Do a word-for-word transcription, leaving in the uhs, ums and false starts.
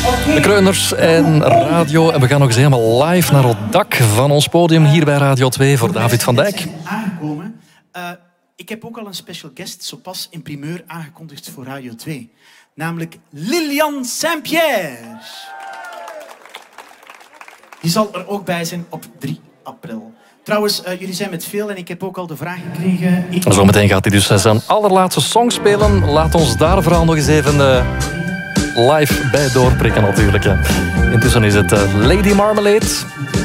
De Kreuners en radio. En we gaan nog eens helemaal live naar het dak van ons podium hier bij Radio twee voor David van Dijk. Aangekomen. Uh, ik heb ook al een special guest zo pas in primeur aangekondigd voor Radio twee. Namelijk Lilian Saint-Pierre. Die zal er ook bij zijn op drie april. Trouwens, uh, jullie zijn met veel en ik heb ook al de vraag gekregen. Ik... Zometeen gaat hij dus zijn allerlaatste song spelen. Laat ons daar vooral nog eens even uh, live bij doorprikken natuurlijk. Intussen is het uh, Lady Marmalade.